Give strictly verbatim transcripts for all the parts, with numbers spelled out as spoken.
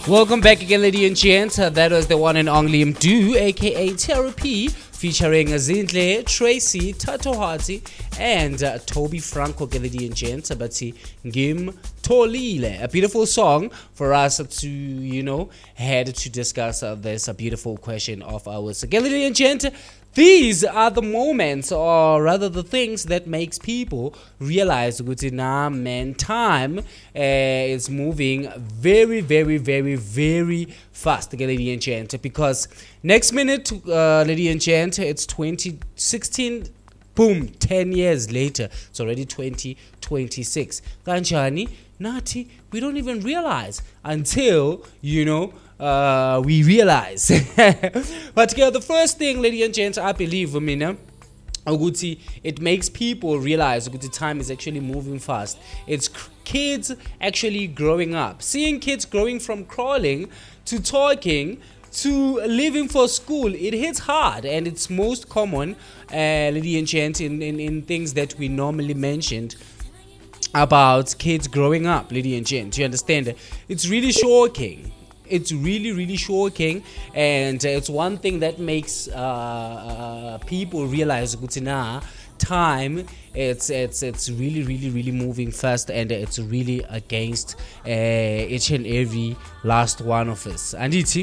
Welcome back again, ladies and gents. Uh, that was the one and only Mdu, aka Therapy, featuring Zinhle, Tracy, Tato Hati, and uh, Toby Franco, ladies and gents. But Gim Tolile, a beautiful song for us to, you know, had to discuss uh, this a beautiful question of ours. Again, ladies and gents, these are the moments, or rather the things that makes people realize that nah, man, time uh, is moving very, very, very, very fast, ladies and gents. Because next minute, uh, ladies and gents, it's twenty sixteen. Boom, ten years later, it's already twenty twenty-six. Kanchani, Nati, we don't even realize until, you know, uh, we realize. But yeah, the first thing, ladies and gents, I believe, Mina, Aguti, it makes people realize that time is actually moving fast. It's kids actually growing up. Seeing kids growing from crawling to talking to leaving for school, it hits hard, and it's most common, uh, ladies and gents, in, in, in things that we normally mentioned about kids growing up, ladies and gents. You understand? It's really shocking. It's really, really shocking, and it's one thing that makes uh, uh, people realize that nah, time it's it's it's really, really, really moving fast, and it's really against uh, each and every last one of us. And it's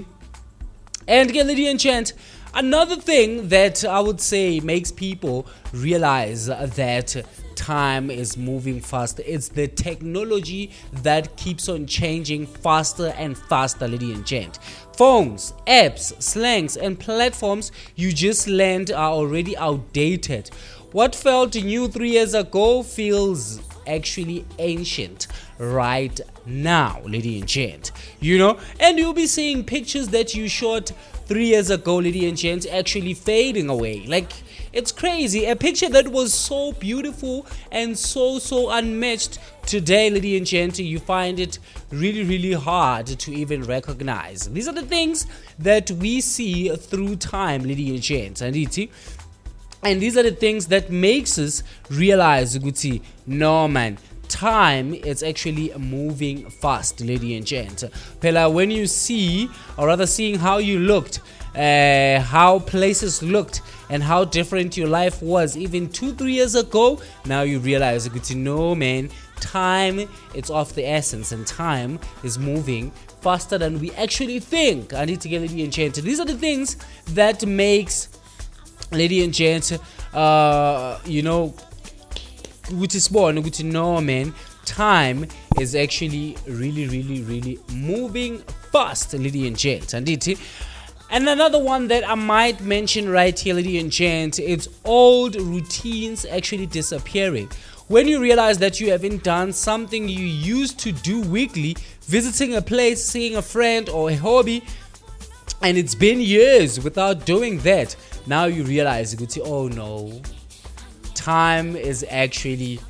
And again, ladies and gents, another thing that I would say makes people realize that time is moving fast, it's the technology that keeps on changing faster and faster, ladies and gents. Phones, apps, slangs, and platforms you just learned are already outdated. What felt new three years ago feels actually ancient right now, ladies and gents. You know, and you'll be seeing pictures that you shot three years ago, ladies and gents, actually fading away. Like, it's crazy. A picture that was so beautiful and so so unmatched today, ladies and gents, you find it really, really hard to even recognize. These are the things that we see through time, ladies and gents, and it's And these are the things that makes us realize, Guti, no man, time is actually moving fast, ladies and gents. Pela, when you see, or rather seeing how you looked, uh, how places looked, and how different your life was even two, three years ago, now you realize, Guti, no man, time it's of the essence, and time is moving faster than we actually think. I need to get ladies and gents. These are the things that makes, ladies and gents, uh, you know, which is born, which no man, time is actually really, really, really moving fast, ladies and gents. And it, and another one that I might mention right here, ladies and gents, it's old routines actually disappearing. When you realize that you haven't done something you used to do weekly, visiting a place, seeing a friend or a hobby, and it's been years without doing that, now you realize, oh no, time is actually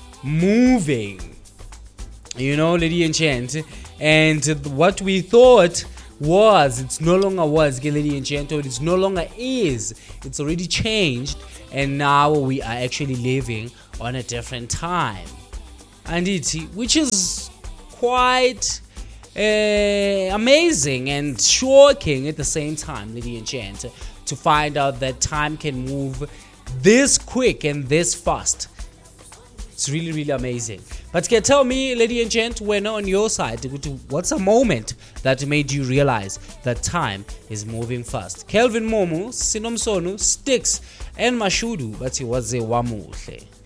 moving, you know, ladies and gents. And what we thought was, it's no longer was, ladies and gents, or it's no longer is, it's already changed, and now we are actually living on a different time. And it, which is quite Uh, amazing and shocking at the same time, ladies and gents, to find out that time can move this quick and this fast. It's really, really amazing. But can tell me, ladies and gents, when on your side, what's a moment that made you realize that time is moving fast? Kelvin Momo, Sinomsonu, Sticks, and Mashudu, but he was a wamuhle.